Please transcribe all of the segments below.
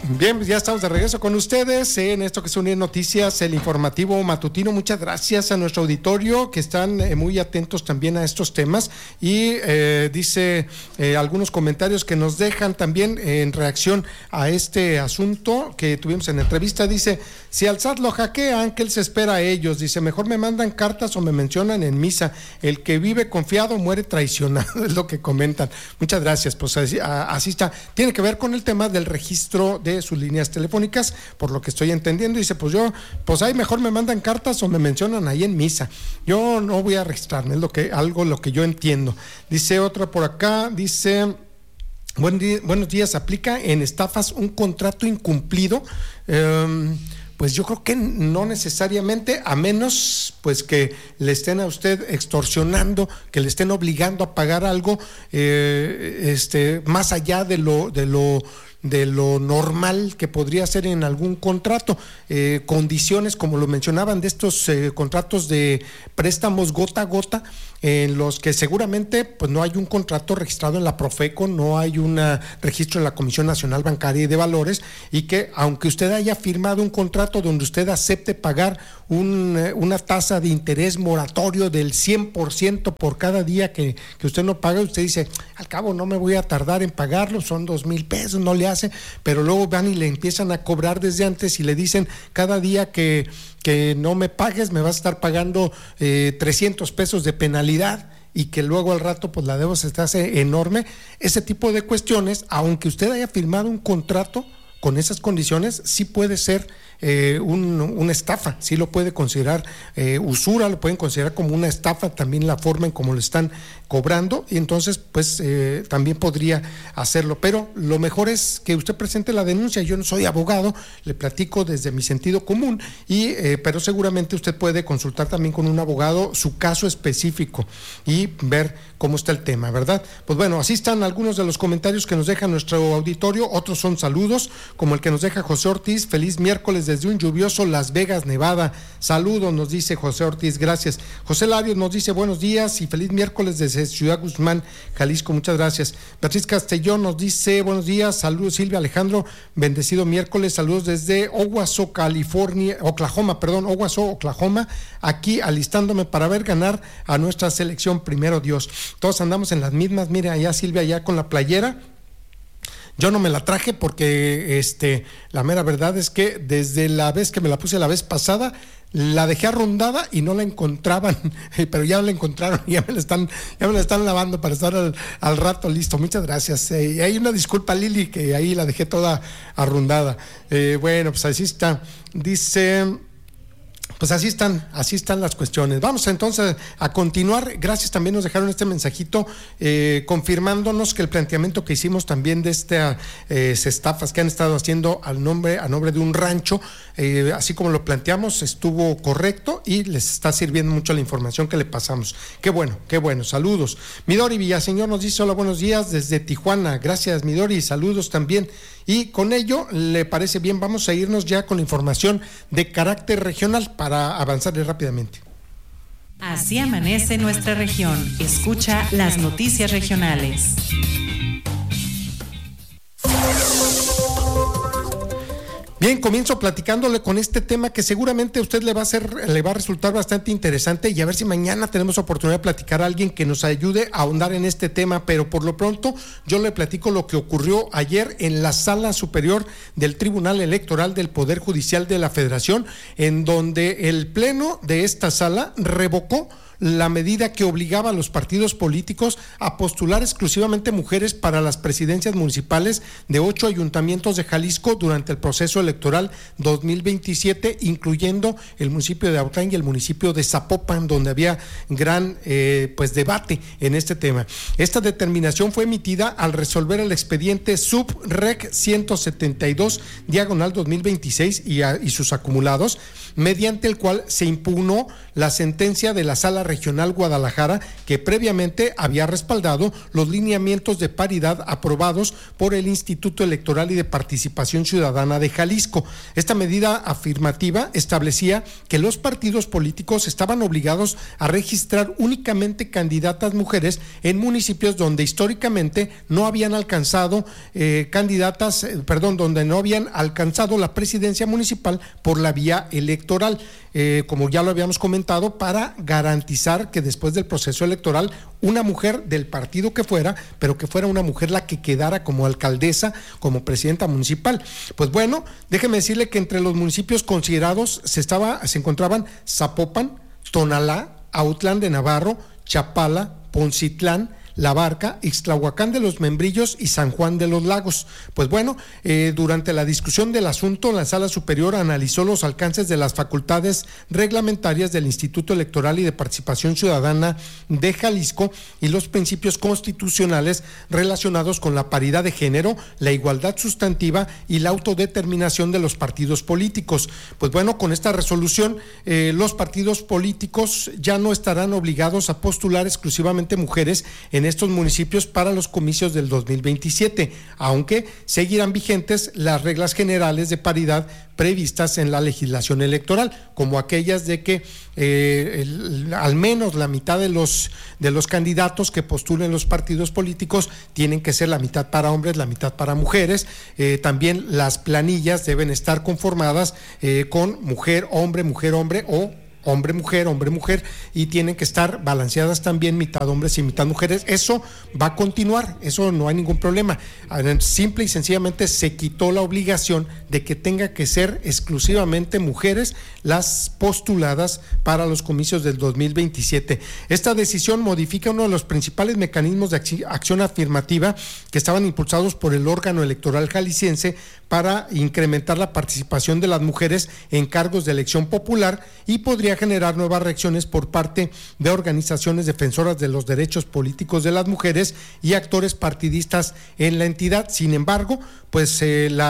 Bien, pues ya estamos de regreso con ustedes en esto que es Unir Noticias, el informativo matutino. Muchas gracias a nuestro auditorio que están muy atentos también a estos temas y dice algunos comentarios que nos dejan también en reacción a este asunto que tuvimos en la entrevista. Dice, si al SAT lo hackean, ¿qué se espera a ellos? Dice, mejor me mandan cartas o me mencionan en misa. El que vive confiado muere traicionado, es lo que comentan. Muchas gracias, pues así está. Tiene que ver con el tema del registro de sus líneas telefónicas, por lo que estoy entendiendo. Dice, pues ahí mejor me mandan cartas o me mencionan ahí en misa. Yo no voy a registrarme, es lo que yo entiendo. Dice otra por acá, dice, buenos días, ¿aplica en estafas un contrato incumplido? Pues yo creo que no necesariamente, a menos pues que le estén a usted extorsionando, que le estén obligando a pagar algo más allá de lo normal que podría ser en algún contrato, condiciones como lo mencionaban de estos contratos de préstamos gota a gota, en los que seguramente pues no hay un contrato registrado en la Profeco, no hay un registro en la Comisión Nacional Bancaria y de Valores, y que aunque usted haya firmado un contrato donde usted acepte pagar una tasa de interés moratorio del 100% por cada día que usted no paga, usted dice, al cabo no me voy a tardar en pagarlo, son 2,000 pesos, no le hace, pero luego van y le empiezan a cobrar desde antes y le dicen, cada día que no me pagues me vas a estar pagando 300 pesos de penalidad, y que luego al rato pues la deuda se te hace enorme. Ese tipo de cuestiones, aunque usted haya firmado un contrato con esas condiciones, sí puede ser una estafa, sí lo puede considerar usura, lo pueden considerar como una estafa también la forma en cómo lo están cobrando, y entonces pues también podría hacerlo, pero lo mejor es que usted presente la denuncia. Yo no soy abogado, le platico desde mi sentido común, pero seguramente usted puede consultar también con un abogado su caso específico y ver cómo está el tema, ¿verdad? Pues bueno, así están algunos de los comentarios que nos deja nuestro auditorio, otros son saludos, como el que nos deja José Ortiz. Feliz miércoles desde un lluvioso Las Vegas, Nevada. Saludos, nos dice José Ortiz, gracias. José Larios nos dice buenos días y feliz miércoles desde Ciudad Guzmán, Jalisco, muchas gracias. Beatriz Castellón nos dice buenos días, saludos Silvia Alejandro, bendecido miércoles, saludos desde Owasso, Oklahoma, aquí alistándome para ver ganar a nuestra selección, primero Dios. Todos andamos en las mismas, mire allá Silvia, allá con la playera. Yo no me la traje porque la mera verdad es que desde la vez que me la puse la vez pasada, la dejé arrundada y no la encontraban, pero ya la encontraron y ya me la están lavando para estar al rato listo. Muchas gracias. Hay una disculpa, Lili, que ahí la dejé toda arrundada. Bueno, pues así está. Dice... Pues así están las cuestiones. Vamos entonces a continuar. Gracias, también nos dejaron este mensajito confirmándonos que el planteamiento que hicimos también de estas estafas que han estado haciendo a nombre de un rancho, así como lo planteamos, estuvo correcto y les está sirviendo mucho la información que le pasamos. Qué bueno. Saludos. Midori Villaseñor nos dice hola, buenos días desde Tijuana. Gracias, Midori, saludos también. Y con ello, ¿le parece bien? Vamos a irnos ya con la información de carácter regional para avanzarle rápidamente. Así amanece nuestra región. Escucha las noticias regionales. Bien, comienzo platicándole con este tema que seguramente a usted le va a resultar bastante interesante, y a ver si mañana tenemos oportunidad de platicar a alguien que nos ayude a ahondar en este tema, pero por lo pronto yo le platico lo que ocurrió ayer en la Sala Superior del Tribunal Electoral del Poder Judicial de la Federación, en donde el Pleno de esta sala revocó la medida que obligaba a los partidos políticos a postular exclusivamente mujeres para las presidencias municipales de 8 ayuntamientos de Jalisco durante el proceso electoral 2027, incluyendo el municipio de Autlán y el municipio de Zapopan, donde había gran debate en este tema. Esta determinación fue emitida al resolver el expediente Subrec 172/2026 y sus acumulados, mediante el cual se impugnó la sentencia de la Sala Regional Guadalajara, que previamente había respaldado los lineamientos de paridad aprobados por el Instituto Electoral y de Participación Ciudadana de Jalisco. Esta medida afirmativa establecía que los partidos políticos estaban obligados a registrar únicamente candidatas mujeres en municipios donde históricamente no habían alcanzado donde no habían alcanzado la presidencia municipal por la vía electoral, como ya lo habíamos comentado, para garantizar que después del proceso electoral una mujer del partido que fuera, pero que fuera una mujer la que quedara como alcaldesa, como presidenta municipal. Pues bueno, déjeme decirle que entre los municipios considerados se encontraban Zapopan, Tonalá, Autlán de Navarro, Chapala, Poncitlán, La Barca, Ixtlahuacán de los Membrillos y San Juan de los Lagos. Pues bueno, durante la discusión del asunto, la Sala Superior analizó los alcances de las facultades reglamentarias del Instituto Electoral y de Participación Ciudadana de Jalisco y los principios constitucionales relacionados con la paridad de género, la igualdad sustantiva y la autodeterminación de los partidos políticos. Pues bueno, con esta resolución, los partidos políticos ya no estarán obligados a postular exclusivamente mujeres en estos municipios para los comicios del 2027, aunque seguirán vigentes las reglas generales de paridad previstas en la legislación electoral, como aquellas de que al menos la mitad de los candidatos que postulen los partidos políticos tienen que ser la mitad para hombres, la mitad para mujeres. También las planillas deben estar conformadas con mujer, hombre o hombre-mujer, y tienen que estar balanceadas también mitad hombres y mitad mujeres. Eso va a continuar, eso no hay ningún problema. Simple y sencillamente se quitó la obligación de que tenga que ser exclusivamente mujeres las postuladas para los comicios del 2027. Esta decisión modifica uno de los principales mecanismos de acción afirmativa que estaban impulsados por el órgano electoral jalisciense para incrementar la participación de las mujeres en cargos de elección popular, y podría generar nuevas reacciones por parte de organizaciones defensoras de los derechos políticos de las mujeres y actores partidistas en la entidad. Sin embargo, pues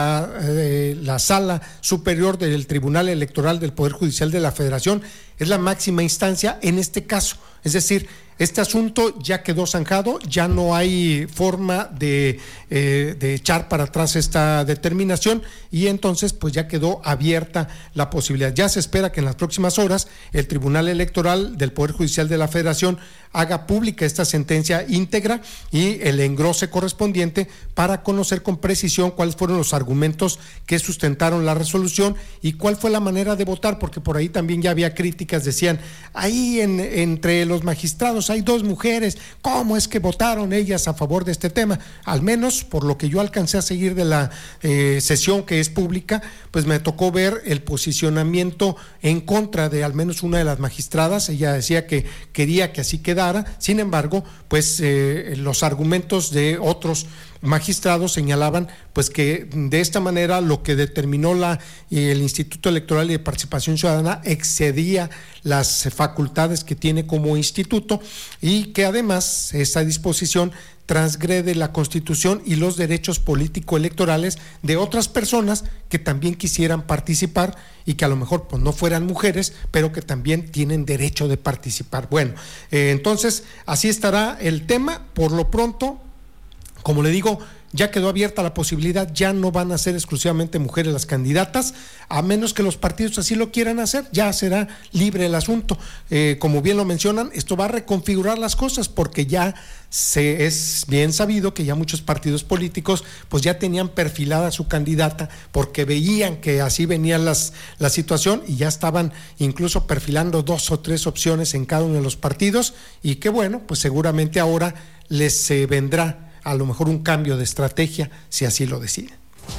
la Sala Superior del Tribunal Electoral del Poder Judicial de la Federación es la máxima instancia en este caso. Es decir, este asunto ya quedó zanjado, ya no hay forma de echar para atrás esta determinación, y entonces pues ya quedó abierta la posibilidad. Ya se espera que en las próximas horas el Tribunal Electoral del Poder Judicial de la Federación haga pública esta sentencia íntegra y el engrose correspondiente para conocer con precisión cuáles fueron los argumentos que sustentaron la resolución y cuál fue la manera de votar, porque por ahí también ya había críticas, decían, ahí entre los magistrados hay 2 mujeres, ¿cómo es que votaron ellas a favor de este tema? Al menos por lo que yo alcancé a seguir de la sesión que es pública, pues me tocó ver el posicionamiento en contra de al menos una de las magistradas. Ella decía que quería que así quedara. Sin embargo, pues los argumentos de otros magistrados señalaban pues que de esta manera lo que determinó el Instituto Electoral y de Participación Ciudadana excedía las facultades que tiene como instituto, y que además esta disposición transgrede la Constitución y los derechos político-electorales de otras personas que también quisieran participar y que a lo mejor pues no fueran mujeres, pero que también tienen derecho de participar. Bueno, entonces así estará el tema. Por lo pronto, como le digo, ya quedó abierta la posibilidad, ya no van a ser exclusivamente mujeres las candidatas, a menos que los partidos así lo quieran hacer, ya será libre el asunto. Como bien lo mencionan, esto va a reconfigurar las cosas, porque ya es bien sabido que ya muchos partidos políticos pues ya tenían perfilada su candidata, porque veían que así venía la situación, y ya estaban incluso perfilando 2 o 3 opciones en cada uno de los partidos, y que bueno, pues seguramente ahora les vendrá a lo mejor un cambio de estrategia si así lo deciden.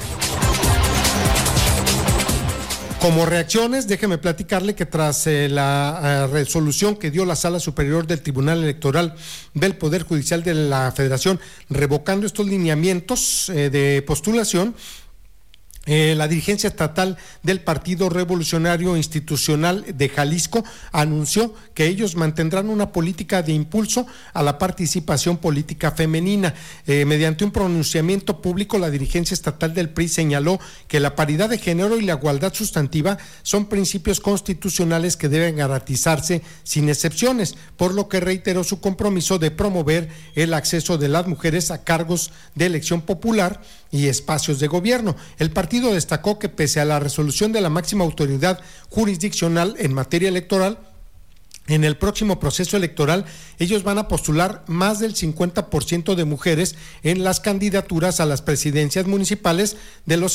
Como reacciones, déjeme platicarle que tras la resolución que dio la Sala Superior del Tribunal Electoral del Poder Judicial de la Federación, revocando estos lineamientos de postulación, La dirigencia estatal del Partido Revolucionario Institucional de Jalisco anunció que ellos mantendrán una política de impulso a la participación política femenina. Mediante un pronunciamiento público, la dirigencia estatal del PRI señaló que la paridad de género y la igualdad sustantiva son principios constitucionales que deben garantizarse sin excepciones, por lo que reiteró su compromiso de promover el acceso de las mujeres a cargos de elección popular y espacios de gobierno. El partido destacó que pese a la resolución de la máxima autoridad jurisdiccional en materia electoral, en el próximo proceso electoral, ellos van a postular más del 50% de mujeres en las candidaturas a las presidencias municipales de los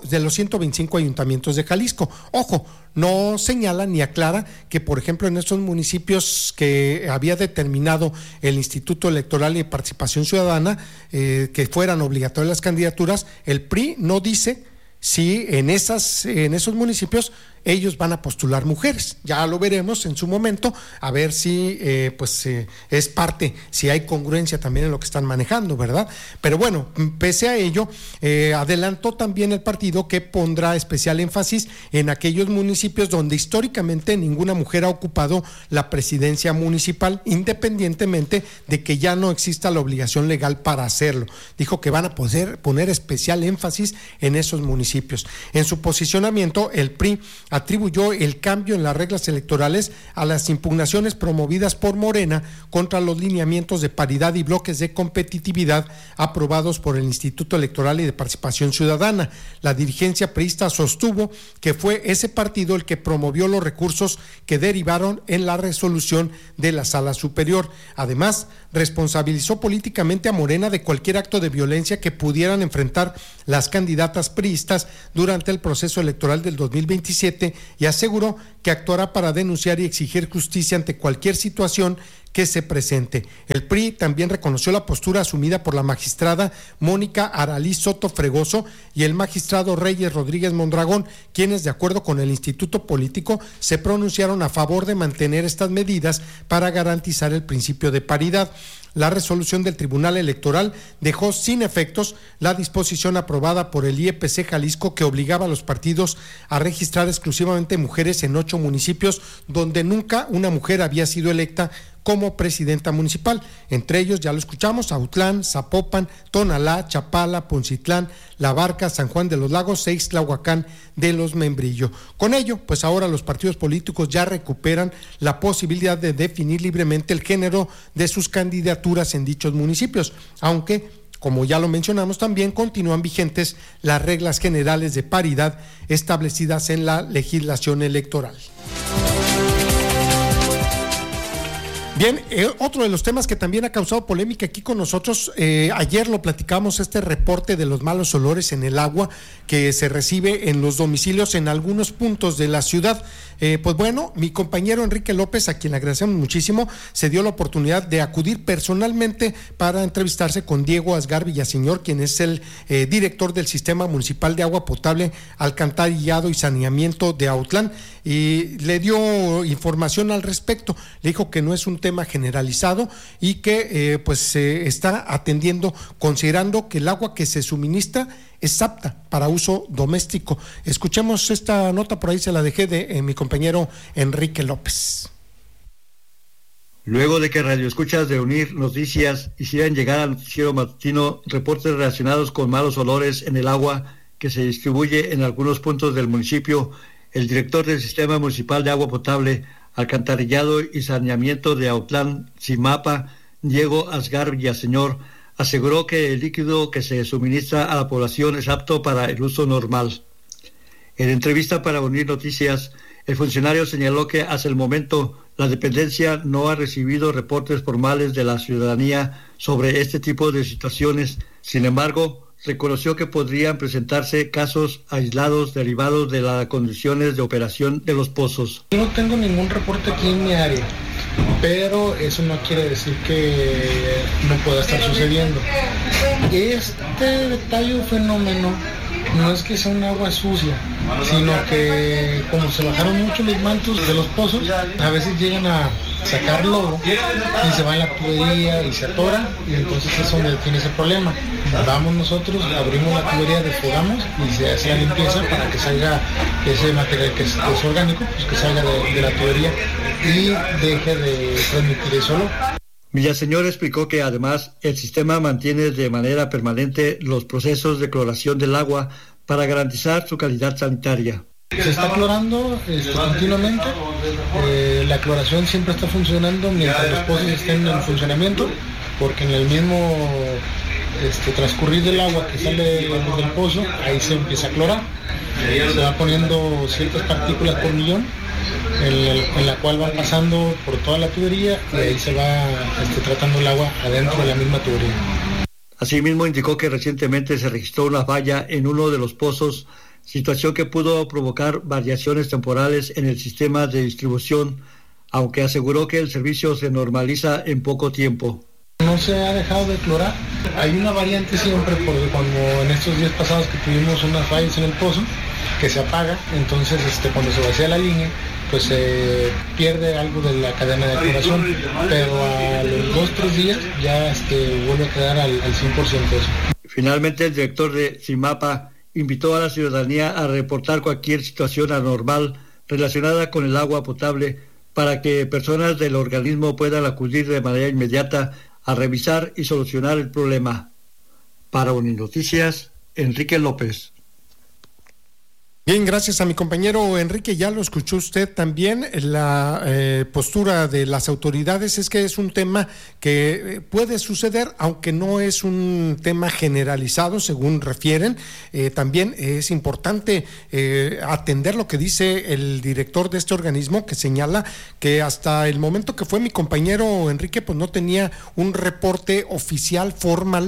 125 ayuntamientos de Jalisco. Ojo, no señala ni aclara que, por ejemplo, en estos municipios que había determinado el Instituto Electoral y de Participación Ciudadana, que fueran obligatorias las candidaturas, el PRI no dice si en esos municipios ellos van a postular mujeres. Ya lo veremos en su momento, a ver si es parte, si hay congruencia también en lo que están manejando, ¿verdad? Pero bueno, pese a ello, adelantó también el partido que pondrá especial énfasis en aquellos municipios donde históricamente ninguna mujer ha ocupado la presidencia municipal, independientemente de que ya no exista la obligación legal para hacerlo. Dijo que van a poner especial énfasis en esos municipios. En su posicionamiento, el PRI atribuyó el cambio en las reglas electorales a las impugnaciones promovidas por Morena contra los lineamientos de paridad y bloques de competitividad aprobados por el Instituto Electoral y de Participación Ciudadana. La dirigencia priista sostuvo que fue ese partido el que promovió los recursos que derivaron en la resolución de la Sala Superior. Además, responsabilizó políticamente a Morena de cualquier acto de violencia que pudieran enfrentar las candidatas priistas durante el proceso electoral del 2027 y aseguró que actuará para denunciar y exigir justicia ante cualquier situación que se presente. El PRI también reconoció la postura asumida por la magistrada Mónica Aralí Soto Fregoso y el magistrado Reyes Rodríguez Mondragón, quienes, de acuerdo con el Instituto Político, se pronunciaron a favor de mantener estas medidas para garantizar el principio de paridad. La resolución del Tribunal Electoral dejó sin efectos la disposición aprobada por el IEPC Jalisco que obligaba a los partidos a registrar exclusivamente mujeres en 8 municipios donde nunca una mujer había sido electa como presidenta municipal. Entre ellos, ya lo escuchamos, Autlán, Zapopan, Tonalá, Chapala, Poncitlán, La Barca, San Juan de los Lagos, Ixtlahuacán de los Membrillo. Con ello, pues ahora los partidos políticos ya recuperan la posibilidad de definir libremente el género de sus candidaturas en dichos municipios, aunque, como ya lo mencionamos, también continúan vigentes las reglas generales de paridad establecidas en la legislación electoral. Bien, otro de los temas que también ha causado polémica aquí con nosotros, ayer lo platicamos, este reporte de los malos olores en el agua que se recibe en los domicilios en algunos puntos de la ciudad. Pues bueno, mi compañero Enrique López, a quien le agradecemos muchísimo, se dio la oportunidad de acudir personalmente para entrevistarse con Diego Asgar Villaseñor, quien es el director del Sistema Municipal de Agua Potable, Alcantarillado y Saneamiento de Autlán, y le dio información al respecto. Le dijo que no es un tema generalizado y que se está atendiendo, considerando que el agua que se suministra es apta para uso doméstico. Escuchemos esta nota, por ahí se la dejé de mi compañero Enrique López. Luego de que radioescuchas de Unir Noticias hicieran llegar al noticiero matutino reportes relacionados con malos olores en el agua que se distribuye en algunos puntos del municipio, el director del Sistema Municipal de Agua Potable, Alcantarillado y Saneamiento de Autlán, CIMAPA, Diego Asgar Villaseñor, aseguró que el líquido que se suministra a la población es apto para el uso normal. En entrevista para Unir Noticias, el funcionario señaló que hasta el momento la dependencia no ha recibido reportes formales de la ciudadanía sobre este tipo de situaciones. Sin embargo, reconoció que podrían presentarse casos aislados derivados de las condiciones de operación de los pozos. No tengo ningún reporte aquí en mi área, pero eso no quiere decir que no pueda estar sucediendo. Este detalle o fenómeno no es que sea un agua sucia, sino que como se bajaron mucho los mantos de los pozos, a veces llegan a sacar lodo y se va en la tubería y se atora, y entonces es donde tiene ese problema. vamos nosotros, abrimos la tubería, desfogamos y se hace la limpieza para que salga ese material que es orgánico, pues que salga de la tubería y deje de transmitir ese olor. Villaseñor explicó que además el sistema mantiene de manera permanente los procesos de cloración del agua para garantizar su calidad sanitaria. Se está clorando continuamente, la cloración siempre está funcionando mientras los pozos estén en funcionamiento, porque en el mismo transcurrir del agua que sale del pozo, ahí se empieza a clorar, se va poniendo ciertas partículas por millón, en la cual van pasando por toda la tubería y ahí se va tratando el agua adentro de la misma tubería. Asimismo indicó que recientemente se registró una falla en uno de los pozos, situación que pudo provocar variaciones temporales en el sistema de distribución, aunque aseguró que el servicio se normaliza en poco tiempo. No se ha dejado de clorar, hay una variante siempre, porque cuando en estos días pasados que tuvimos unas fallas en el pozo, que se apaga, entonces cuando se vacía la línea, pues se pierde algo de la cadena de cloración, pero a los 2-3 días ya vuelve a quedar al 100% eso. Finalmente, el director de CIMAPA invitó a la ciudadanía a reportar cualquier situación anormal relacionada con el agua potable para que personas del organismo puedan acudir de manera inmediata a revisar y solucionar el problema. Para Uninoticias, Enrique López. Bien, gracias a mi compañero Enrique, ya lo escuchó usted también. La postura de las autoridades es que es un tema que puede suceder, aunque no es un tema generalizado, según refieren. También es importante atender lo que dice el director de este organismo, que señala que hasta el momento que fue mi compañero Enrique, pues no tenía un reporte oficial formal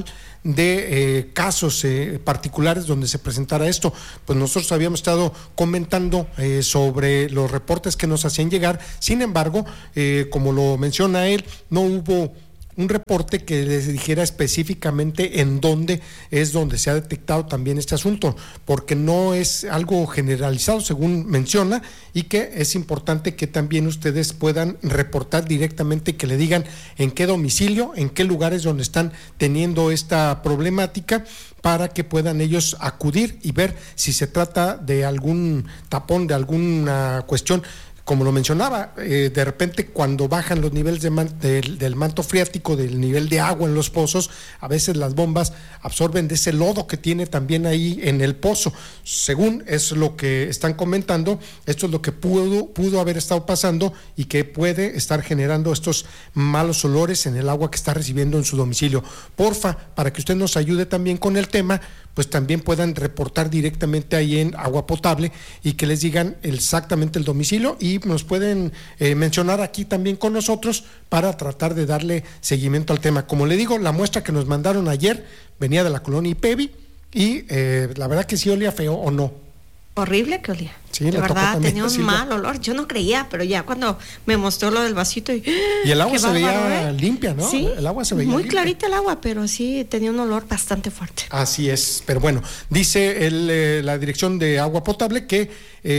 de casos particulares donde se presentara esto. Pues nosotros habíamos estado comentando sobre los reportes que nos hacían llegar. Sin embargo, como lo menciona él, no hubo un reporte que les dijera específicamente en dónde es donde se ha detectado también este asunto, porque no es algo generalizado, según menciona, y que es importante que también ustedes puedan reportar directamente, que le digan en qué domicilio, en qué lugares donde están teniendo esta problemática, para que puedan ellos acudir y ver si se trata de algún tapón, de alguna cuestión. Como lo mencionaba, de repente cuando bajan los niveles del manto freático, del nivel de agua en los pozos, a veces las bombas absorben de ese lodo que tiene también ahí en el pozo. Según es lo que están comentando, esto es lo que pudo haber estado pasando y que puede estar generando estos malos olores en el agua que está recibiendo en su domicilio. Porfa, para que usted nos ayude también con el tema, pues también puedan reportar directamente ahí en Agua Potable y que les digan exactamente el domicilio, y nos pueden mencionar aquí también con nosotros para tratar de darle seguimiento al tema. Como le digo, la muestra que nos mandaron ayer venía de la colonia Ipevi y la verdad que sí olía feo, ¿o no? Horrible que olía. Sí, de verdad, tenía un mal olor. Yo no creía, pero ya cuando me mostró lo del vasito y el agua se veía limpia, ¿no? Sí, el agua se veía muy limpia. Clarita el agua, pero sí tenía un olor bastante fuerte. Así es, pero bueno, dice la Dirección de Agua Potable que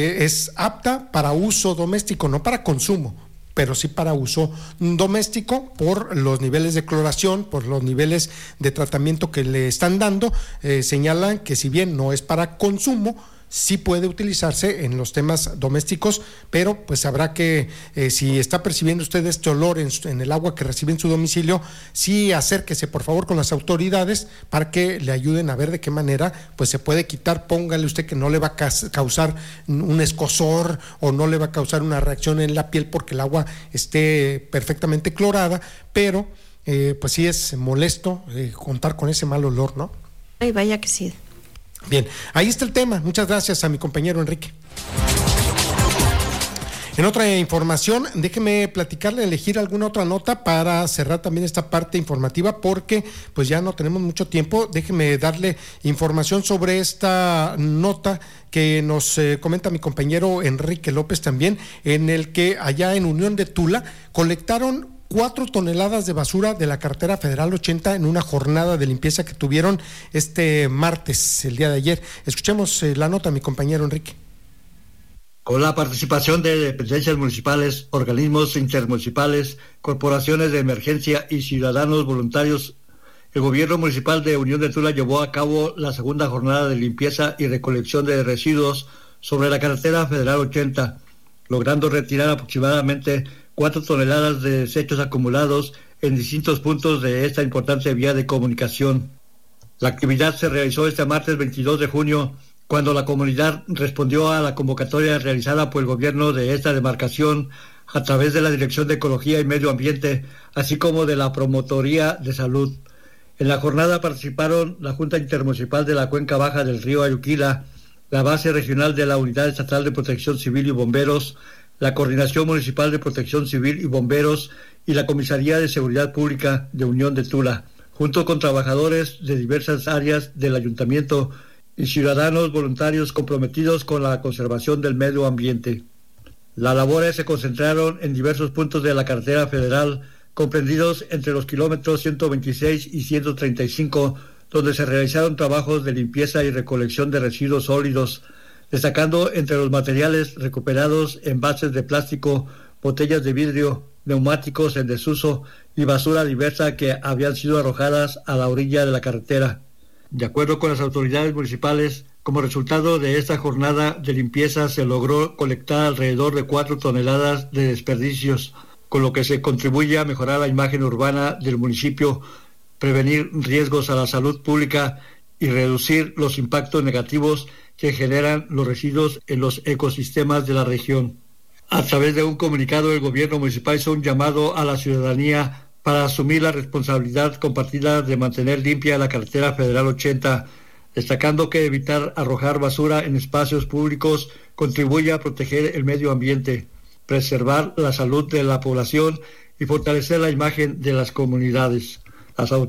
es apta para uso doméstico, no para consumo, pero sí para uso doméstico por los niveles de cloración, por los niveles de tratamiento que le están dando. Señalan que si bien no es para consumo, sí puede utilizarse en los temas domésticos, pero pues habrá que, si está percibiendo usted este olor en el agua que recibe en su domicilio, sí acérquese por favor con las autoridades para que le ayuden a ver de qué manera pues se puede quitar. Póngale usted que no le va a causar un escozor o no le va a causar una reacción en la piel porque el agua esté perfectamente clorada, pero pues sí es molesto contar con ese mal olor, ¿no? Ay, vaya que sí. Bien, ahí está el tema. Muchas gracias a mi compañero Enrique. En otra información, déjeme platicarle, elegir alguna otra nota para cerrar también esta parte informativa, porque pues ya no tenemos mucho tiempo. Déjeme darle información sobre esta nota que nos comenta mi compañero Enrique López también, en el que allá en Unión de Tula colectaron 4 toneladas de basura de la carretera federal 80 en una jornada de limpieza que tuvieron este martes, el día de ayer. Escuchemos la nota, mi compañero Enrique. Con la participación de dependencias municipales, organismos intermunicipales, corporaciones de emergencia y ciudadanos voluntarios, El gobierno municipal de Unión de Tula llevó a cabo la segunda jornada de limpieza y recolección de residuos sobre la carretera federal 80, logrando retirar aproximadamente 4 toneladas de desechos acumulados en distintos puntos de esta importante vía de comunicación. La actividad se realizó este martes 22 de junio, cuando la comunidad respondió a la convocatoria realizada por el gobierno de esta demarcación a través de la Dirección de Ecología y Medio Ambiente, así como de la Promotoría de Salud. En la jornada participaron la Junta Intermunicipal de la Cuenca Baja del Río Ayuquila, la Base Regional de la Unidad Estatal de Protección Civil y Bomberos, la Coordinación Municipal de Protección Civil y Bomberos y la Comisaría de Seguridad Pública de Unión de Tula, junto con trabajadores de diversas áreas del ayuntamiento y ciudadanos voluntarios comprometidos con la conservación del medio ambiente. Las labores se concentraron en diversos puntos de la carretera federal, comprendidos entre los kilómetros 126 y 135, donde se realizaron trabajos de limpieza y recolección de residuos sólidos, destacando entre los materiales recuperados envases de plástico, botellas de vidrio, neumáticos en desuso y basura diversa que habían sido arrojadas a la orilla de la carretera. De acuerdo con las autoridades municipales, como resultado de esta jornada de limpieza se logró colectar alrededor de 4 toneladas de desperdicios, con lo que se contribuye a mejorar la imagen urbana del municipio, prevenir riesgos a la salud pública y reducir los impactos negativos que generan los residuos en los ecosistemas de la región. A través de un comunicado, el gobierno municipal hizo un llamado a la ciudadanía para asumir la responsabilidad compartida de mantener limpia la carretera federal 80, destacando que evitar arrojar basura en espacios públicos contribuye a proteger el medio ambiente, preservar la salud de la población y fortalecer la imagen de las comunidades. Las